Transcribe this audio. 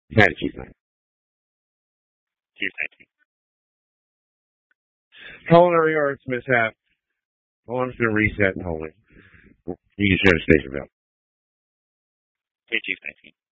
Had Chief 19. Chief 19. Culinary arts mishap. Oh, I'm just going to reset and hold it. You can share the station bell. Hey, Chief 19.